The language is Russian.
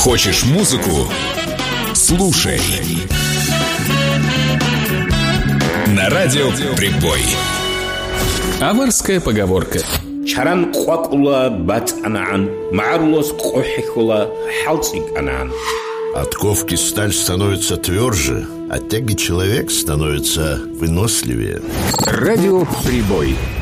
Хочешь музыку? Слушай. На радио «Прибой». Аварская поговорка. Чаран квакула бацанан, марлос кохихула халциканан. От ковки сталь становится тверже, от тяги человек становится выносливее. Радио «Прибой».